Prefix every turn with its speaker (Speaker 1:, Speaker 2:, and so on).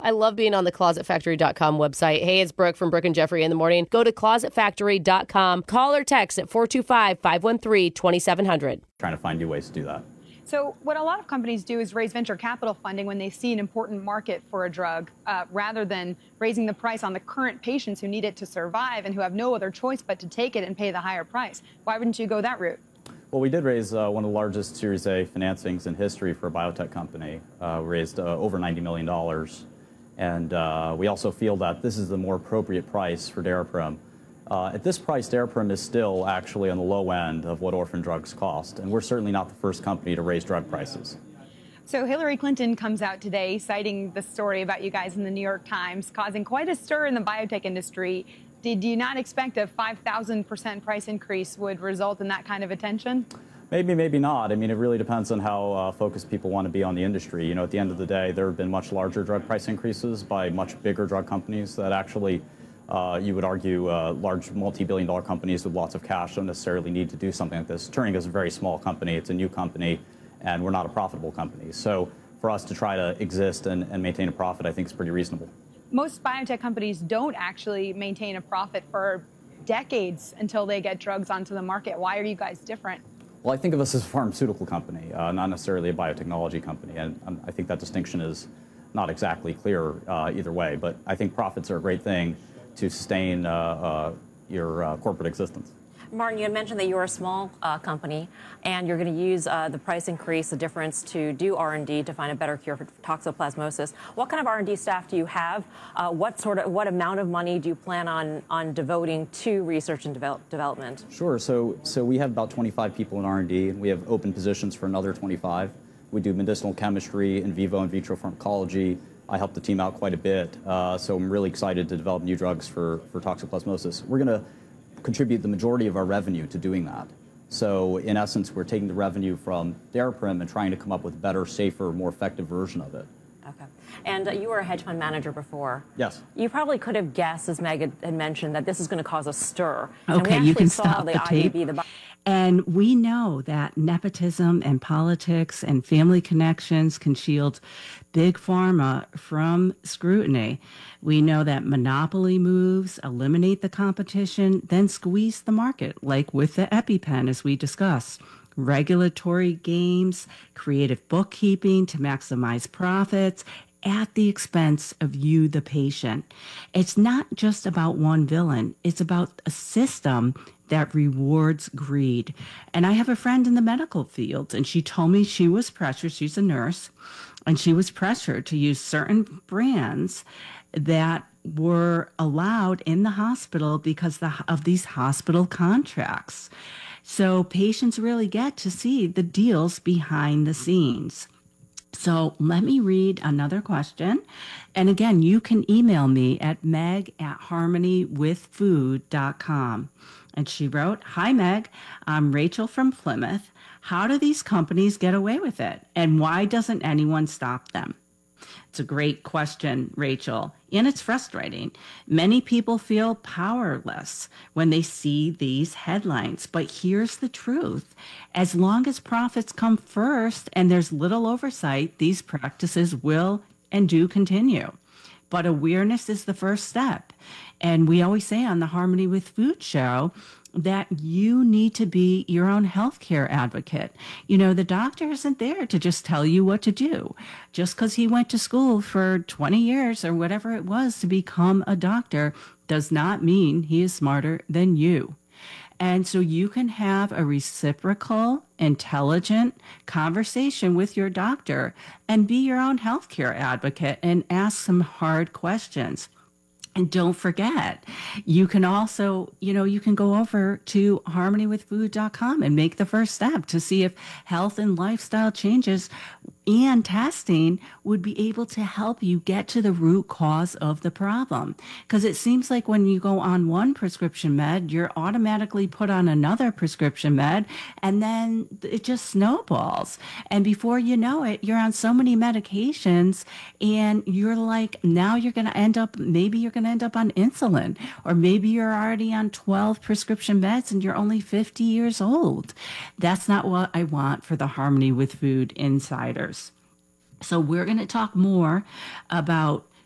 Speaker 1: I love being on the ClosetFactory.com website. Hey, it's Brooke from Brooke and Jeffrey in the morning. Go to ClosetFactory.com. Call or text at 425-513-2700.
Speaker 2: Trying to find new ways to do that.
Speaker 3: So what a lot of companies do is raise venture capital funding when they see an important market for a drug, rather than raising the price on the current patients who need it to survive and who have no other choice but to take it and pay the higher price. Why wouldn't you go that route?
Speaker 2: Well, we did raise one of the largest Series A financings in history for a biotech company. We raised over $90 million. And we also feel that this is the more appropriate price for Daraprim. At this price, Daraprim is still actually on the low end of what orphan drugs cost, and we're certainly not the first company to raise drug prices.
Speaker 3: So Hillary Clinton comes out today citing the story about you guys in the New York Times, causing quite a stir in the biotech industry. Did you not expect a 5,000% price increase would result in that kind of attention?
Speaker 2: Maybe, maybe not. I mean, it really depends on how focused people want to be on the industry. You know, at the end of the day, there have been much larger drug price increases by much bigger drug companies that actually you would argue large multi-billion-dollar companies with lots of cash don't necessarily need to do something like this. Turing is a very small company. It's a new company, and we're not a profitable company. So for us to try to exist and maintain a profit, I think is pretty reasonable.
Speaker 3: Most biotech companies don't actually maintain a profit for decades until they get drugs onto the market. Why are you guys different?
Speaker 2: Well, I think of us as a pharmaceutical company, not necessarily a biotechnology company. And I think that distinction is not exactly clear either way. But I think profits are a great thing to sustain your corporate existence.
Speaker 4: Martin, you had mentioned that you're a small company, and you're going to use the price increase, the difference, to do R&D to find a better cure for toxoplasmosis. What kind of R&D staff do you have? What amount of money do you plan on devoting to research and development?
Speaker 2: Sure. So we have about 25 people in R&D, and we have open positions for another 25. We do medicinal chemistry, in vivo and vitro pharmacology. I help the team out quite a bit, so I'm really excited to develop new drugs for toxoplasmosis. We're going to contribute the majority of our revenue to doing that. So in essence, we're taking the revenue from Daraprim and trying to come up with a better, safer, more effective version of it.
Speaker 4: Okay. And you were a hedge fund manager before.
Speaker 2: Yes.
Speaker 4: You probably could have guessed, as Meg had mentioned, that this is going to cause a stir.
Speaker 5: Okay, you can stop the tape. And we know that nepotism and politics and family connections can shield big pharma from scrutiny. We know that monopoly moves eliminate the competition, then squeeze the market, like with the EpiPen, as we discussed. Regulatory games, creative bookkeeping to maximize profits at the expense of you, the patient. It's not just about one villain. It's about a system that rewards greed. And I have a friend in the medical field, and she told me she was pressured, she's a nurse, and she was pressured to use certain brands that were allowed in the hospital because of these hospital contracts. So patients really get to see the deals behind the scenes. So let me read another question. And again, you can email me at meg@harmonywithfood.com. And she wrote, "Hi, Meg. I'm Rachel from Plymouth. How do these companies get away with it? And why doesn't anyone stop them?" It's a great question, Rachel, and it's frustrating. Many people feel powerless when they see these headlines, but here's the truth. As long as profits come first and there's little oversight, these practices will and do continue. But awareness is the first step. And we always say on the Harmony with Food show that you need to be your own healthcare advocate. You know, the doctor isn't there to just tell you what to do. Just because he went to school for 20 years or whatever it was to become a doctor does not mean he is smarter than you. And so you can have a reciprocal, intelligent conversation with your doctor and be your own healthcare advocate and ask some hard questions. And don't forget, you can also, you can go over to harmonywithfood.com and make the first step to see if health and lifestyle changes and testing would be able to help you get to the root cause of the problem. Because it seems like when you go on one prescription med, you're automatically put on another prescription med, and then it just snowballs. And before you know it, you're on so many medications, and you're like, now you're going to end up, maybe you're going to end up on insulin, or maybe you're already on 12 prescription meds and you're only 50 years old. That's not what I want for the Harmony with Food insiders. So we're going to talk more about